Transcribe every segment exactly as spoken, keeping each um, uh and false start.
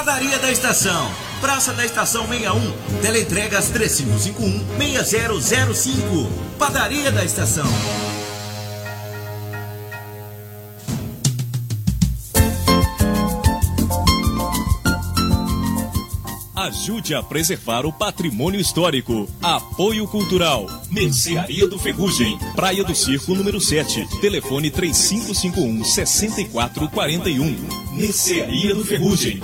Padaria da Estação, Praça da Estação sessenta e um, teleentregas três cinco cinco um, seis zero zero cinco. Padaria da Estação. Ajude a preservar o patrimônio histórico. Apoio Cultural. Mercearia do Ferrugem. Praia do Circo, número sete. Telefone três cinco cinco um, seis quatro quatro um. Mercearia do Ferrugem.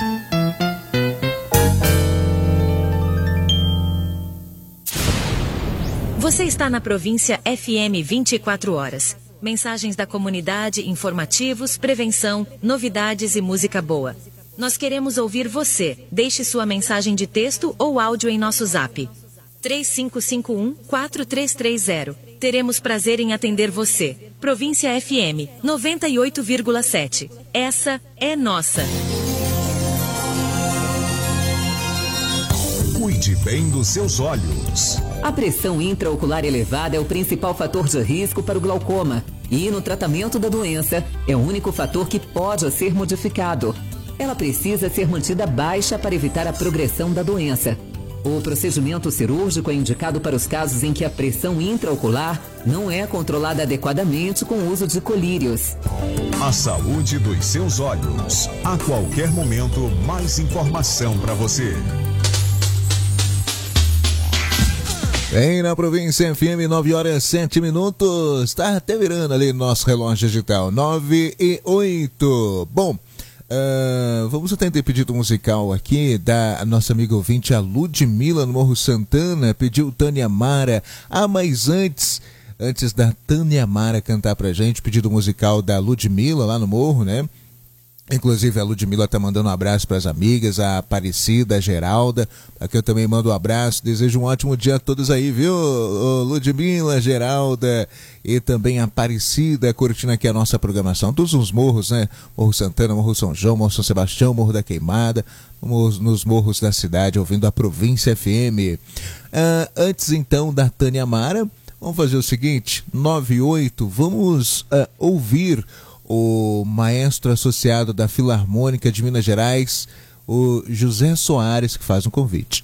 Você está na Província F M vinte e quatro horas. Mensagens da comunidade, informativos, prevenção, novidades e música boa. Nós queremos ouvir você. Deixe sua mensagem de texto ou áudio em nosso zap. três cinco cinco um, quatro três três zero. Teremos prazer em atender você. Província F M, noventa e oito vírgula sete. Essa é nossa. Cuide bem dos seus olhos. A pressão intraocular elevada é o principal fator de risco para o glaucoma. E no tratamento da doença, é o único fator que pode ser modificado. Ela precisa ser mantida baixa para evitar a progressão da doença. O procedimento cirúrgico é indicado para os casos em que a pressão intraocular não é controlada adequadamente com o uso de colírios. A saúde dos seus olhos. A qualquer momento, mais informação para você. Bem, na Província F M, nove horas e sete minutos. Está até virando ali nosso relógio digital. nove e oito. Bom. Uh, vamos atender pedido musical aqui da nossa amiga ouvinte, a Ludmila, no Morro Santana. Pediu Tânia Mara. Ah, mas antes, antes da Tânia Mara cantar pra gente, pedido musical da Ludmila lá no Morro, né? Inclusive a Ludmila tá mandando um abraço para as amigas, a Aparecida, a Geralda. Aqui eu também mando um abraço, desejo um ótimo dia a todos aí, viu? Ô, Ludmila, Geralda e também a Aparecida, curtindo aqui a nossa programação. Todos os morros, né? Morro Santana, Morro São João, Morro São Sebastião, Morro da Queimada, nos morros da cidade, ouvindo a Província F M. Ah, antes então da Tânia Mara, vamos fazer o seguinte, nove e oito, vamos ah, ouvir o maestro associado da Filarmônica de Minas Gerais, o José Soares, que faz um convite.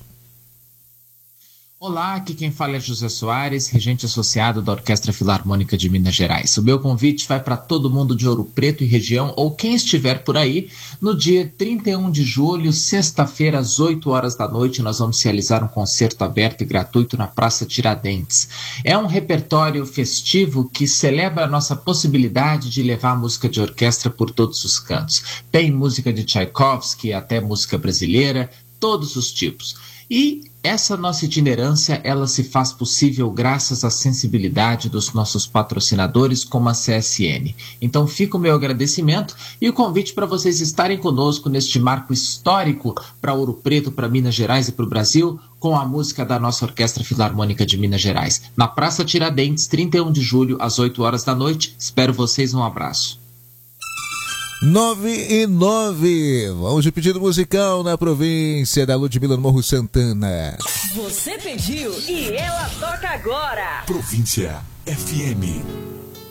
Olá, aqui quem fala é José Soares, regente associado da Orquestra Filarmônica de Minas Gerais. O meu convite vai para todo mundo de Ouro Preto e região, ou quem estiver por aí, no dia trinta e um de julho, sexta-feira, às oito horas da noite, nós vamos realizar um concerto aberto e gratuito na Praça Tiradentes. É um repertório festivo que celebra a nossa possibilidade de levar a música de orquestra por todos os cantos. Tem música de Tchaikovsky, até música brasileira, todos os tipos. E essa nossa itinerância, ela se faz possível graças à sensibilidade dos nossos patrocinadores, como a C S N. Então fica o meu agradecimento e o convite para vocês estarem conosco neste marco histórico para Ouro Preto, para Minas Gerais e para o Brasil, com a música da nossa Orquestra Filarmônica de Minas Gerais. Na Praça Tiradentes, trinta e um de julho, às oito horas da noite. Espero vocês, um abraço. nove e nove. Vamos de pedido musical na província da Ludmila, no Morro Santana. Você pediu e ela toca agora. Província F M.